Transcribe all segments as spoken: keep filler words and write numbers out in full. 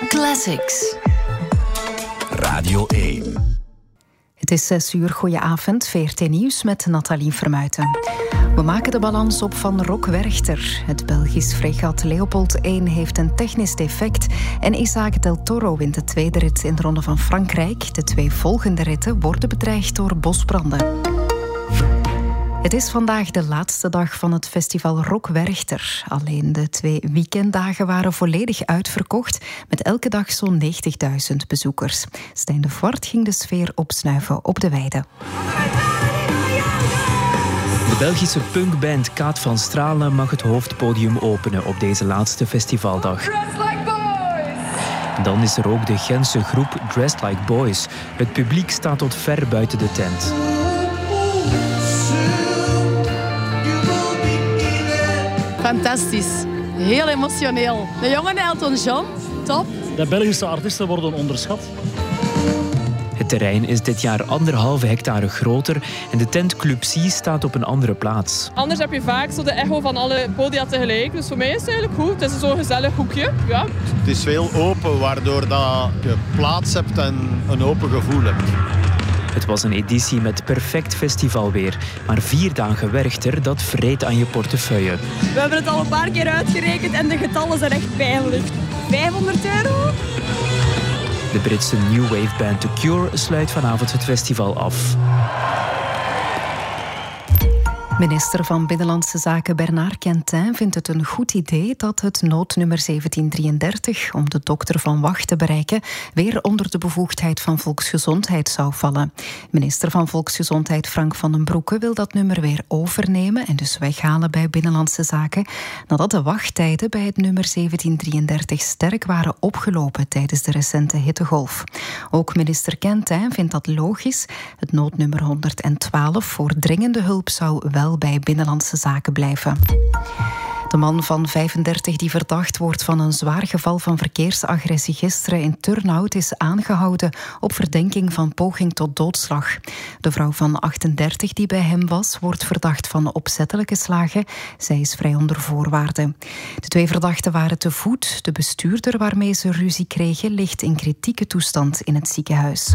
Classics. Radio één. Het is zes uur, goedenavond, V R T Nieuws met Nathalie Vermuiten. We maken de balans op van Rock Werchter. Het Belgisch fregat Leopold één heeft een technisch defect en Isaac del Toro wint de tweede rit in de Ronde van Frankrijk. De twee volgende ritten worden bedreigd door bosbranden. Het is vandaag de laatste dag van het festival Rock Werchter. Alleen de twee weekenddagen waren volledig uitverkocht, met elke dag zo'n negentigduizend bezoekers. Stijn de Voort ging de sfeer opsnuiven op de weide. De Belgische punkband Kaat van Stralen mag het hoofdpodium openen op deze laatste festivaldag. Dan is er ook de Gentse groep Dressed Like Boys. Het publiek staat tot ver buiten de tent. Fantastisch. Heel emotioneel. De jonge Elton John, top. De Belgische artiesten worden onderschat. Het terrein is dit jaar anderhalve hectare groter en de tent Club C staat op een andere plaats. Anders heb je vaak zo de echo van alle podia tegelijk. Dus voor mij is het eigenlijk goed. Het is zo'n gezellig hoekje. Ja. Het is veel open, waardoor dat je plaats hebt en een open gevoel hebt. Het was een editie met perfect festivalweer. Maar vier dagen Werchter, dat vreet aan je portefeuille. We hebben het al een paar keer uitgerekend en de getallen zijn echt pijnlijk. vijfhonderd euro? De Britse new wave band The Cure sluit vanavond het festival af. Minister van Binnenlandse Zaken Bernard Quentin vindt het een goed idee dat het noodnummer zeventien drieëndertig, om de dokter van Wacht te bereiken, weer onder de bevoegdheid van Volksgezondheid zou vallen. Minister van Volksgezondheid Frank van den Broeke wil dat nummer weer overnemen en dus weghalen bij Binnenlandse Zaken, nadat de wachttijden bij het nummer zeventien drieëndertig sterk waren opgelopen tijdens de recente hittegolf. Ook minister Quentin vindt dat logisch. Het noodnummer honderdtwaalf voor dringende hulp zou wel bij Binnenlandse Zaken blijven. De man van vijfendertig die verdacht wordt van een zwaar geval van verkeersagressie gisteren in Turnhout is aangehouden op verdenking van poging tot doodslag. De vrouw van achtendertig die bij hem was, wordt verdacht van opzettelijke slagen. Zij is vrij onder voorwaarden. De twee verdachten waren te voet. De bestuurder waarmee ze ruzie kregen ligt in kritieke toestand in het ziekenhuis.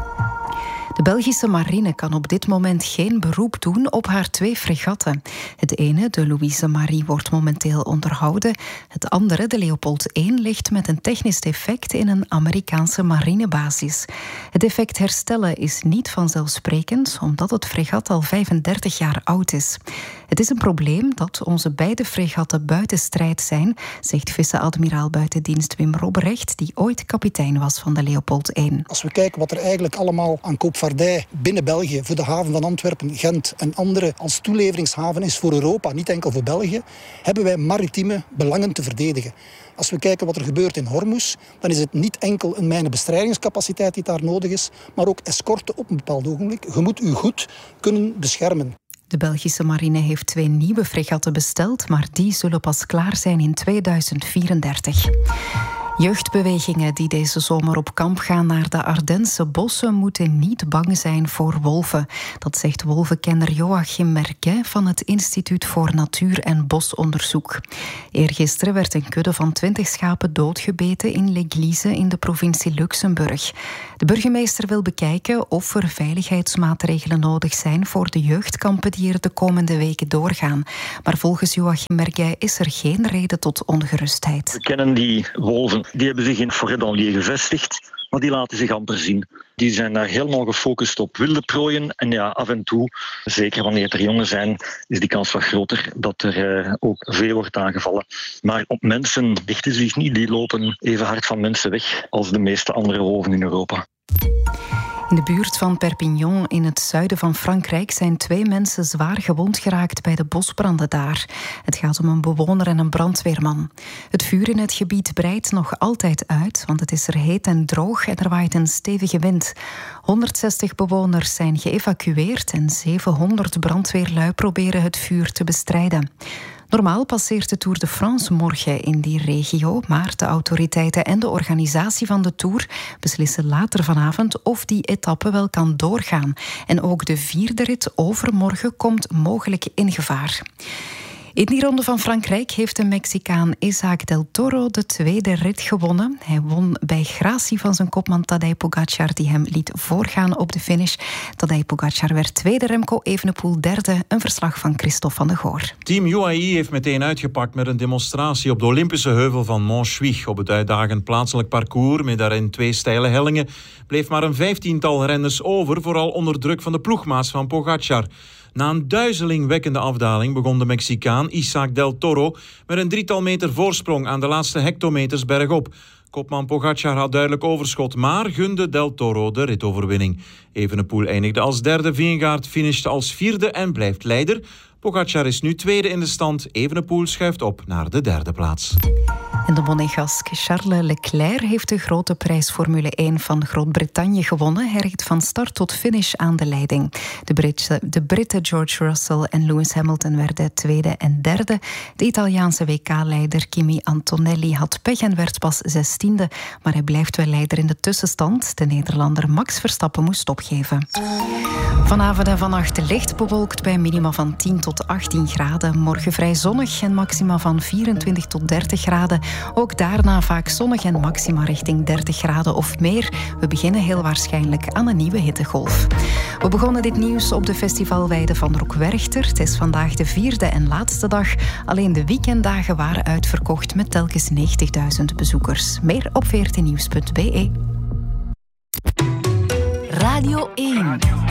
De Belgische marine kan op dit moment geen beroep doen op haar twee fregatten. Het ene, de Louise Marie, wordt momenteel onderhouden. Het andere, de Leopold één, ligt met een technisch defect in een Amerikaanse marinebasis. Het defect herstellen is niet vanzelfsprekend, omdat het fregat al vijfendertig jaar oud is. Het is een probleem dat onze beide fregatten buiten strijd zijn, zegt vice-admiraal buiten dienst Wim Robberecht, die ooit kapitein was van de Leopold één. Als we kijken wat er eigenlijk allemaal aan koopvaardij binnen België voor de haven van Antwerpen, Gent en andere als toeleveringshaven is voor Europa, niet enkel voor België, hebben wij maritieme belangen te verdedigen. Als we kijken wat er gebeurt in Hormuz, dan is het niet enkel een mijnenbestrijdingscapaciteit die daar nodig is, maar ook escorte op een bepaald ogenblik. Je moet u goed kunnen beschermen. De Belgische marine heeft twee nieuwe fregatten besteld, maar die zullen pas klaar zijn in tweeduizend vierendertig. Jeugdbewegingen die deze zomer op kamp gaan naar de Ardense bossen moeten niet bang zijn voor wolven. Dat zegt wolvenkenner Joachim Merquet van het Instituut voor Natuur- en Bosonderzoek. Eergisteren werd een kudde van twintig schapen doodgebeten in L'Église in de provincie Luxemburg. De burgemeester wil bekijken of er veiligheidsmaatregelen nodig zijn voor de jeugdkampen die er de komende weken doorgaan. Maar volgens Joachim Merquet is er geen reden tot ongerustheid. We kennen die wolven. Die hebben zich in Forêt-d'Anlier gevestigd, maar die laten zich amper zien. Die zijn daar helemaal gefocust op wilde prooien. En ja, af en toe, zeker wanneer er jongen zijn, is die kans wat groter dat er uh, ook veel wordt aangevallen. Maar op mensen richten ze zich niet. Die lopen even hard van mensen weg als de meeste andere wolven in Europa. In de buurt van Perpignan in het zuiden van Frankrijk zijn twee mensen zwaar gewond geraakt bij de bosbranden daar. Het gaat om een bewoner en een brandweerman. Het vuur in het gebied breidt nog altijd uit, want het is er heet en droog en er waait een stevige wind. honderdzestig bewoners zijn geëvacueerd en zevenhonderd brandweerlui proberen het vuur te bestrijden. Normaal passeert de Tour de France morgen in die regio, maar de autoriteiten en de organisatie van de Tour beslissen later vanavond of die etappe wel kan doorgaan. En ook de vierde rit overmorgen komt mogelijk in gevaar. In die ronde van Frankrijk heeft de Mexicaan Isaac del Toro de tweede rit gewonnen. Hij won bij gratie van zijn kopman Tadej Pogacar, die hem liet voorgaan op de finish. Tadej Pogacar werd tweede, Remco Evenepoel derde. Een verslag van Christophe van de Goor. Team U A E heeft meteen uitgepakt met een demonstratie op de Olympische heuvel van Montjuïc. Op het uitdagend plaatselijk parcours, met daarin twee steile hellingen, bleef maar een vijftiental renners over, vooral onder druk van de ploegmaats van Pogacar. Na een duizelingwekkende afdaling begon de Mexicaan Isaac del Toro met een drietal meter voorsprong aan de laatste hectometers bergop. Kopman Pogacar had duidelijk overschot, maar gunde del Toro de ritoverwinning. Evenepoel eindigde als derde, Vingegaard finishte als vierde en blijft leider. Pogacar is nu tweede in de stand. Evenepoel schuift op naar de derde plaats. En de Monegask Charles Leclerc heeft de grote prijs Formule één van Groot-Brittannië gewonnen. Hij reed van start tot finish aan de leiding. De, Britse, de Britten George Russell en Lewis Hamilton werden tweede en derde. De Italiaanse W K-leider Kimi Antonelli had pech en werd pas zestiende. Maar hij blijft wel leider in de tussenstand. De Nederlander Max Verstappen moest opgeven. Vanavond en vannacht licht bewolkt bij minima van tien tot achttien graden. Morgen vrij zonnig en maxima van vierentwintig tot dertig graden. Ook daarna vaak zonnig en maxima richting dertig graden of meer. We beginnen heel waarschijnlijk aan een nieuwe hittegolf. We begonnen dit nieuws op de festivalweide van Rockwerchter. Het is vandaag de vierde en laatste dag. Alleen de weekenddagen waren uitverkocht met telkens negentigduizend bezoekers. Meer op veertien nieuws punt b e. Radio één.